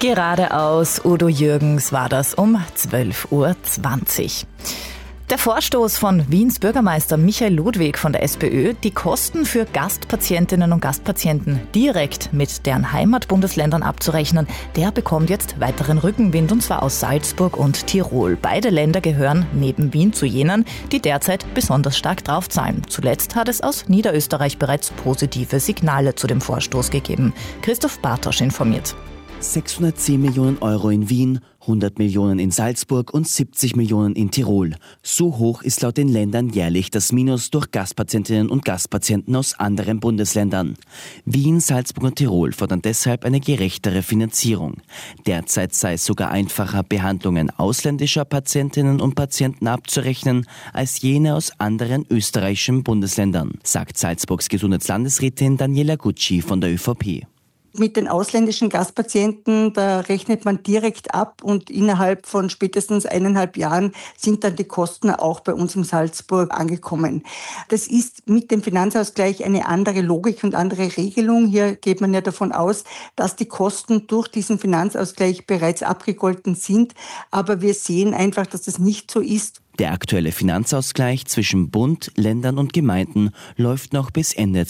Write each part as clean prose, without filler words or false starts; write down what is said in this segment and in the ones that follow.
Geradeaus, Udo Jürgens war das um 12.20 Uhr. Der Vorstoß von Wiens Bürgermeister Michael Ludwig von der SPÖ, die Kosten für Gastpatientinnen und Gastpatienten direkt mit deren Heimatbundesländern abzurechnen, der bekommt jetzt weiteren Rückenwind, und zwar aus Salzburg und Tirol. Beide Länder gehören neben Wien zu jenen, die derzeit besonders stark draufzahlen. Zuletzt hat es aus Niederösterreich bereits positive Signale zu dem Vorstoß gegeben. Christoph Bartosch informiert. 610 Millionen Euro in Wien, 100 Millionen in Salzburg und 70 Millionen in Tirol. So hoch ist laut den Ländern jährlich das Minus durch Gastpatientinnen und Gastpatienten aus anderen Bundesländern. Wien, Salzburg und Tirol fordern deshalb eine gerechtere Finanzierung. Derzeit sei es sogar einfacher, Behandlungen ausländischer Patientinnen und Patienten abzurechnen, als jene aus anderen österreichischen Bundesländern, sagt Salzburgs Gesundheitslandesrätin Daniela Gucci von der ÖVP. Mit den ausländischen Gastpatienten, da rechnet man direkt ab, und innerhalb von spätestens 1,5 Jahren sind dann die Kosten auch bei uns in Salzburg angekommen. Das ist mit dem Finanzausgleich eine andere Logik und andere Regelung. Hier geht man ja davon aus, dass die Kosten durch diesen Finanzausgleich bereits abgegolten sind. Aber wir sehen einfach, dass das nicht so ist. Der aktuelle Finanzausgleich zwischen Bund, Ländern und Gemeinden läuft noch bis Ende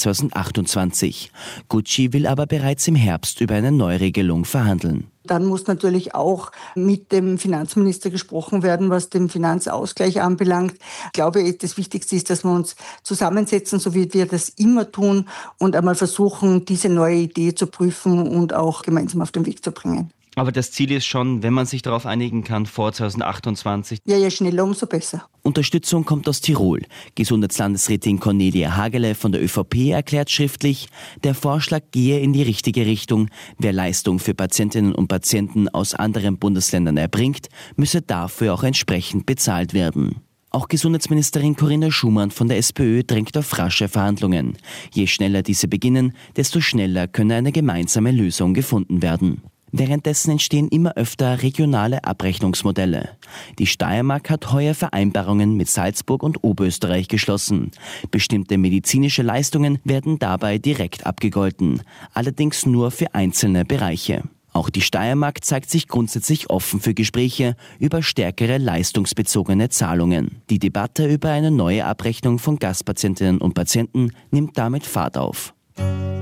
2028. Gucci will aber bereits im Herbst über eine Neuregelung verhandeln. Dann muss natürlich auch mit dem Finanzminister gesprochen werden, was den Finanzausgleich anbelangt. Ich glaube, das Wichtigste ist, dass wir uns zusammensetzen, so wie wir das immer tun, und einmal versuchen, diese neue Idee zu prüfen und auch gemeinsam auf den Weg zu bringen. Aber das Ziel ist schon, wenn man sich darauf einigen kann, vor 2028. Ja, je schneller, umso besser. Unterstützung kommt aus Tirol. Gesundheitslandesrätin Cornelia Hagele von der ÖVP erklärt schriftlich, der Vorschlag gehe in die richtige Richtung. Wer Leistung für Patientinnen und Patienten aus anderen Bundesländern erbringt, müsse dafür auch entsprechend bezahlt werden. Auch Gesundheitsministerin Corinna Schumann von der SPÖ drängt auf rasche Verhandlungen. Je schneller diese beginnen, desto schneller könne eine gemeinsame Lösung gefunden werden. Währenddessen entstehen immer öfter regionale Abrechnungsmodelle. Die Steiermark hat heuer Vereinbarungen mit Salzburg und Oberösterreich geschlossen. Bestimmte medizinische Leistungen werden dabei direkt abgegolten, allerdings nur für einzelne Bereiche. Auch die Steiermark zeigt sich grundsätzlich offen für Gespräche über stärkere leistungsbezogene Zahlungen. Die Debatte über eine neue Abrechnung von Gastpatientinnen und Patienten nimmt damit Fahrt auf.